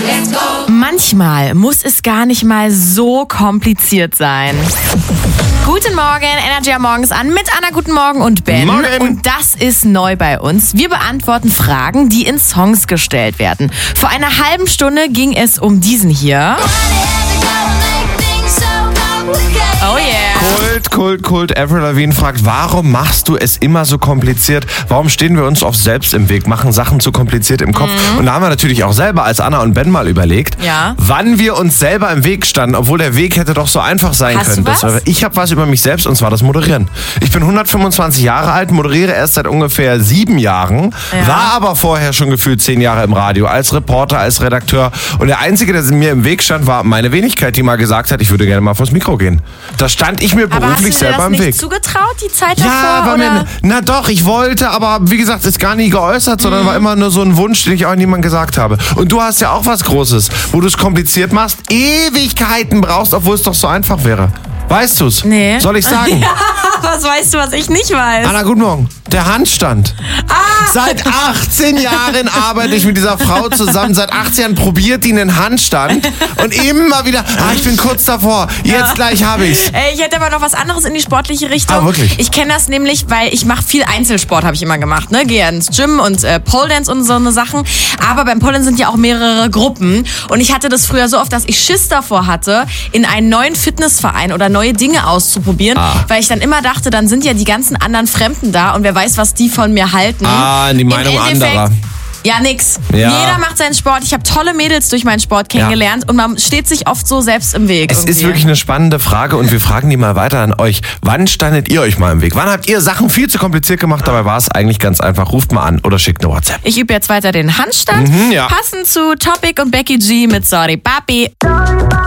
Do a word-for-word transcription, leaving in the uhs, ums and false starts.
Let's go! Manchmal muss es gar nicht mal so kompliziert sein. Guten Morgen, Energy am Morgens an mit Anna, guten Morgen und Ben. Morgen. Und das ist neu bei uns. Wir beantworten Fragen, die in Songs gestellt werden. Vor einer halben Stunde ging es um diesen hier. Oh yeah. Kult, Kult, Kult. Avril Lavigne fragt, warum machst du es immer so kompliziert? Warum stehen wir uns oft selbst im Weg, machen Sachen zu kompliziert im Kopf? Mhm. Und da haben wir natürlich auch selber als Anna und Ben mal überlegt, ja. wann wir uns selber im Weg standen, obwohl der Weg hätte doch so einfach sein Hast können. du was? Das, ich habe was über mich selbst und zwar das Moderieren. Ich bin hundertfünfundzwanzig Jahre alt, moderiere erst seit ungefähr sieben Jahren, ja. war aber vorher schon gefühlt zehn Jahre im Radio, als Reporter, als Redakteur. Und der Einzige, der mir im Weg stand, war meine Wenigkeit, die mal gesagt hat, ich würde gerne mal vors Mikro gehen. Da stand ich mir aber beruflich hast du dir selber das im nicht Weg. zugetraut, die Zeit Ja, davor? war oder? mir, na doch, ich wollte, aber wie gesagt, ist gar nie geäußert, sondern Mhm. war immer nur so ein Wunsch, den ich auch niemandem gesagt habe. Und du hast ja auch was Großes, wo du es kompliziert machst, Ewigkeiten brauchst, obwohl es doch so einfach wäre. Weißt du's? Nee. Soll ich sagen? Ja, was weißt du, was ich nicht weiß? Anna, guten Morgen. Der Handstand. Ah. Seit achtzehn Jahren arbeite ich mit dieser Frau zusammen. Seit achtzehn Jahren probiert die einen Handstand. Und immer wieder, ah, ich bin kurz davor. Jetzt Ja. gleich habe ich's. Ey, ich hätte aber noch was anderes in die sportliche Richtung. Ah, wirklich? Ich kenne das nämlich, weil ich mache viel Einzelsport, habe ich immer gemacht. Ne? Gehe ins Gym und äh, Pole Dance und so eine Sachen. Aber beim Pole Dance sind ja auch mehrere Gruppen. Und ich hatte das früher so oft, dass ich Schiss davor hatte, in einen neuen Fitnessverein oder neue Dinge auszuprobieren. Ah. Weil ich dann immer dachte, dann sind ja die ganzen anderen Fremden da und wer weiß, was die von mir halten. Ah, die Meinung Im Endeffekt, anderer. Ja, nix. Ja. Jeder macht seinen Sport. Ich habe tolle Mädels durch meinen Sport kennengelernt und man steht sich oft so selbst im Weg. Es irgendwie. ist wirklich eine spannende Frage und wir fragen die mal weiter an euch. Wann standet ihr euch mal im Weg? Wann habt ihr Sachen viel zu kompliziert gemacht? Dabei war es eigentlich ganz einfach. Ruft mal an oder schickt eine WhatsApp. Ich übe jetzt weiter den Handstand. Mhm, ja. Passend zu Topic und Becky G mit Sorry Papi.